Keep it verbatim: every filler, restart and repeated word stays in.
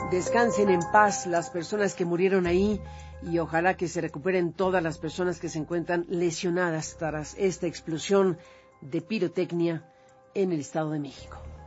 Descansen en paz las personas que murieron ahí y ojalá que se recuperen todas las personas que se encuentran lesionadas tras esta explosión de pirotecnia en el Estado de México.